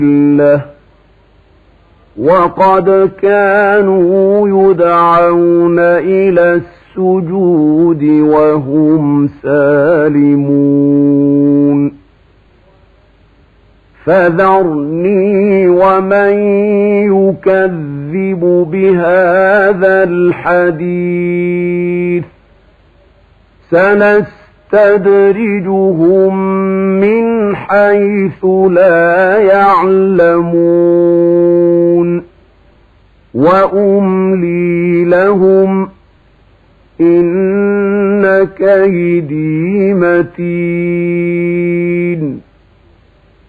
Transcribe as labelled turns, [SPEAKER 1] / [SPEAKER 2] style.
[SPEAKER 1] له وقد كانوا يدعون إلى السجود وهم سالمون فذرني ومن يكذب بهذا الحديث سنستدرجهم من حيث لا يعلمون وأملي لهم إن كيدي متين